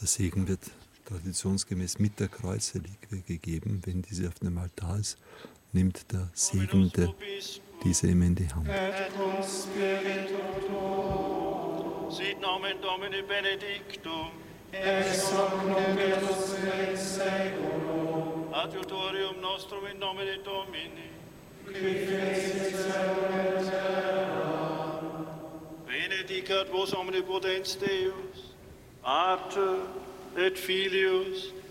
Der Segen wird traditionsgemäß mit der Kreuzrelikwie gegeben. Wenn diese auf dem Altar ist, nimmt der Segnende diese ihm in die Hand. Sit nomen Domini benedictum. Ex hoc nunc et usque in saeculum. Adiutorium nostrum in nomine Domini. Qui fecit caelum et terra. Benedicat vos omnipotens Deus, Pater et Filius